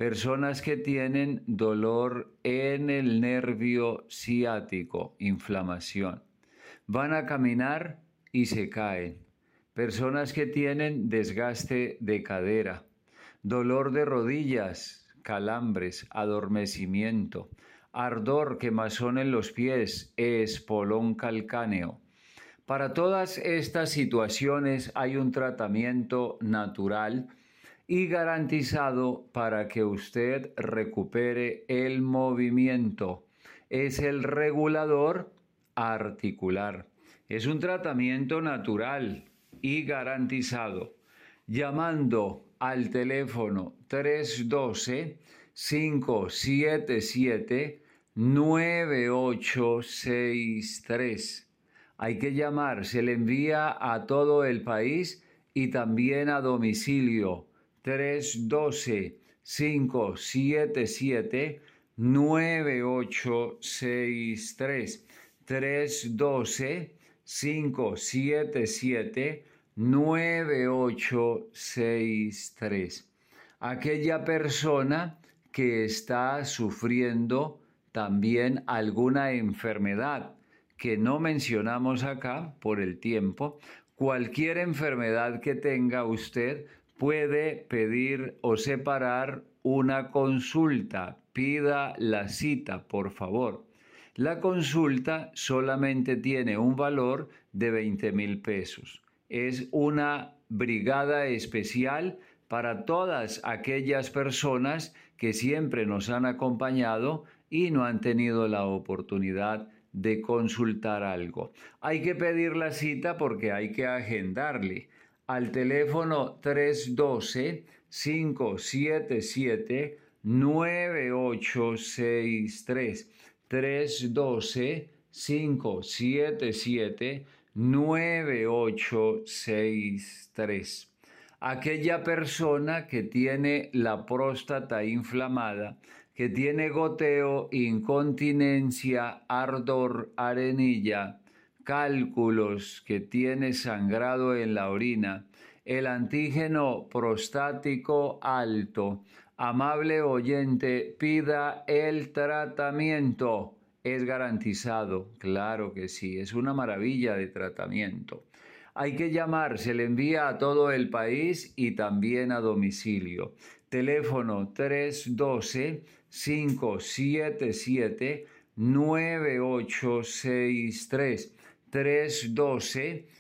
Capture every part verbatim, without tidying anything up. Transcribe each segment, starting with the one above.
Personas que tienen dolor en el nervio ciático, inflamación. Van a caminar y se caen. Personas que tienen desgaste de cadera, dolor de rodillas, calambres, adormecimiento, ardor, quemazón en los pies, espolón calcáneo. Para todas estas situaciones hay un tratamiento natural y garantizado para que usted recupere el movimiento. Es el regulador articular. Es un tratamiento natural y garantizado. Llamando al teléfono tres uno dos, cinco siete siete, nueve ocho seis tres. Hay que llamar, se le envía a todo el país y también a domicilio. tres uno dos, cinco siete siete, nueve ocho seis tres. tres uno dos, cinco siete siete, nueve ocho seis tres. Aquella persona que está sufriendo también alguna enfermedad que no mencionamos acá por el tiempo, cualquier enfermedad que tenga usted puede pedir o separar una consulta. Pida la cita, por favor. La consulta solamente tiene un valor de veinte mil pesos. Es una brigada especial para todas aquellas personas que siempre nos han acompañado y no han tenido la oportunidad de consultar algo. Hay que pedir la cita porque hay que agendarle al teléfono tres uno dos, cinco siete siete, nueve ocho seis tres. tres uno dos, cinco siete siete, nueve ocho seis tres. Aquella persona que tiene la próstata inflamada, que tiene goteo, incontinencia, ardor, arenilla, cálculos, que tiene sangrado en la orina, el antígeno prostático alto. Amable oyente, pida el tratamiento. Es garantizado, claro que sí, es una maravilla de tratamiento. Hay que llamar, se le envía a todo el país y también a domicilio. Teléfono tres uno dos, cinco siete siete, nueve ocho seis tres. tres uno dos,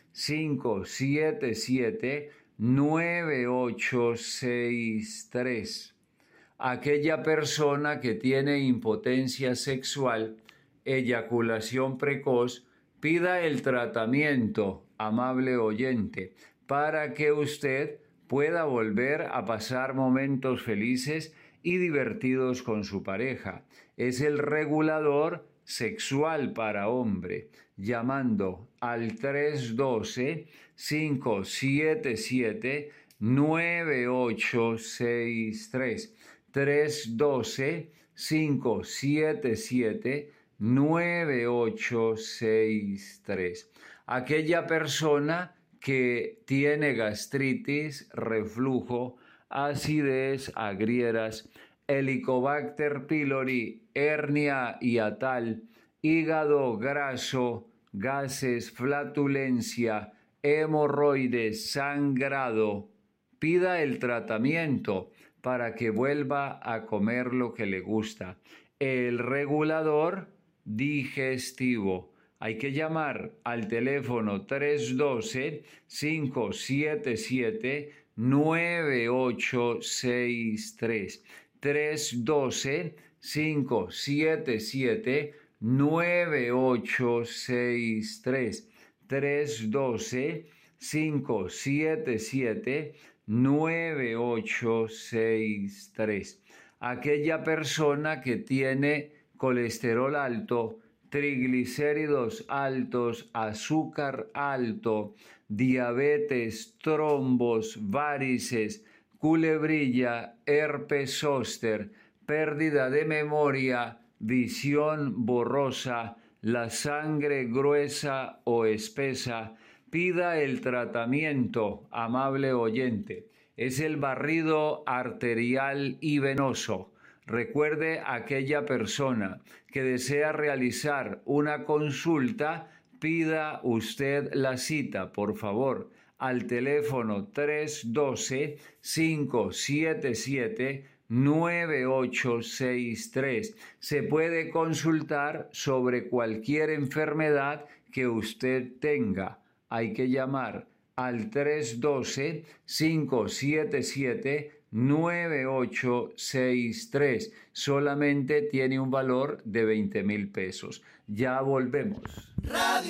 cinco siete siete, nueve ocho seis tres. Aquella persona que tiene impotencia sexual, eyaculación precoz, pida el tratamiento, amable oyente, para que usted pueda volver a pasar momentos felices y divertidos con su pareja. Es el regulador sexual para hombre, llamando al tres uno dos, cinco siete siete, nueve ocho seis tres. tres uno dos, cinco siete siete, nueve ocho seis tres. Aquella persona que tiene gastritis, reflujo, acidez, agrieras, Helicobacter pylori, hernia hiatal, hígado graso, gases, flatulencia, hemorroides, sangrado, pida el tratamiento para que vuelva a comer lo que le gusta. El regulador digestivo. Hay que llamar al teléfono tres uno dos, cinco siete siete, nueve ocho seis tres. tres uno dos, cinco siete siete, nueve ocho seis tres. tres uno dos, cinco siete siete, nueve ocho seis tres. Aquella persona que tiene colesterol alto, triglicéridos altos, azúcar alto, diabetes, trombos, varices, culebrilla, herpes zóster, pérdida de memoria, visión borrosa, la sangre gruesa o espesa, pida el tratamiento, amable oyente. es el barrido arterial y venoso. Recuerde, aquella persona que desea realizar una consulta, pida usted la cita, por favor, al teléfono tres uno dos, cinco siete siete, nueve ocho seis tres. Se puede consultar sobre cualquier enfermedad que usted tenga. Hay que llamar al tres uno dos, cinco siete siete, nueve ocho seis tres. Solamente tiene un valor de veinte mil pesos. Ya volvemos. Radio